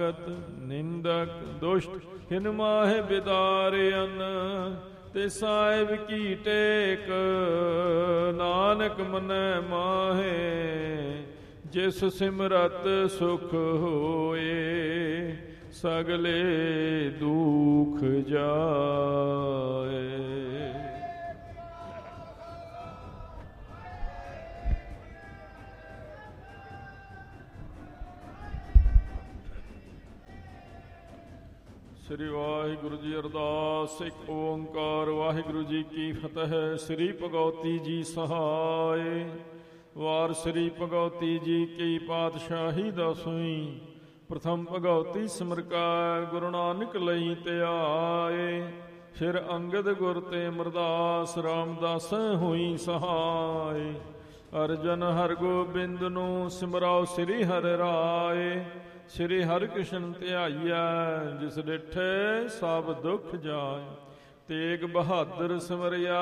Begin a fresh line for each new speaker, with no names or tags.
ਨਿੰਦਕ ਦੁਸ਼ਟ ਹਿਨ ਮਾਹਿ ਬਿਦਾਰਿਅਨ ਤੇ ਸਾਹਿਬ ਕੀ ਟੇਕ ਨਾਨਕ ਮਨੈ ਮਾਹੇ ਜਿਸ ਸਿਮਰਤ ਸੁਖ ਹੋਏ ਸਗਲੇ ਦੁਖ ਜਾਏ। ਸ੍ਰੀ ਵਾਹਿਗੁਰੂ ਜੀ ਅਰਦਾਸ। ਇੱਕ ਓੰਕਾਰ ਵਾਹਿਗੁਰੂ ਜੀ ਕੀ ਫਤਿਹ। ਸ੍ਰੀ ਭਗਉਤੀ ਜੀ ਸਹਾਇ। ਵਾਰ ਸ੍ਰੀ ਭਗਉਤੀ ਜੀ ਕੀ ਪਾਤਸ਼ਾਹੀ ਦਸਵੀਂ। ਪ੍ਰਥਮ ਭਗਉਤੀ ਸਿਮਰਕਾ ਗੁਰੂ ਨਾਨਕ ਲਈ ਧਿਆਏ। ਫਿਰ ਅੰਗਦ ਗੁਰ ਤੇ ਅਮਰਦਾਸ ਰਾਮਦਾਸ ਹੋਈ ਸਹਾਇ। ਅਰਜਨ ਹਰਗੋਬਿੰਦ ਨੂੰ ਸਿਮਰਾਓ ਸ੍ਰੀ ਹਰਿ ਰਾਏ। ਸ੍ਰੀ ਹਰਿਕ੍ਰਿਸ਼ਨ ਧਿਆਈਐ ਜਿਸ ਡਿਠੇ ਸਭ ਦੁਖ ਜਾਏ। ਤੇਗ ਬਹਾਦਰ ਸਿਮਰਿਆ